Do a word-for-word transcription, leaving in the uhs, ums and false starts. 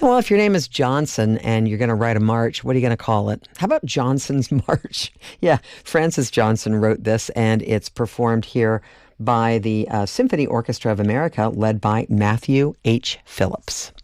Well, if your name is Johnson and you're going to write a march, what are you going to call it? How about Johnson's March? Yeah, Francis Johnson wrote this, and it's performed here by the uh, Symphony Orchestra of America, led by Matthew H. Phillips.